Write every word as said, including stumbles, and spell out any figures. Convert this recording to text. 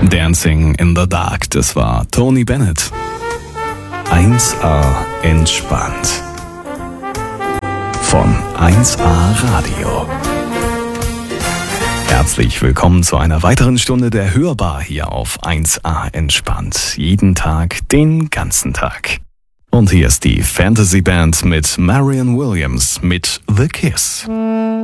Dancing in the Dark, das war Tony Bennett. eins A entspannt. Von eins A Radio. Herzlich willkommen zu einer weiteren Stunde der Hörbar hier auf eins A entspannt. Jeden Tag, den ganzen Tag. Und hier ist die Fantasy Band mit Marianne Williams mit The Kiss.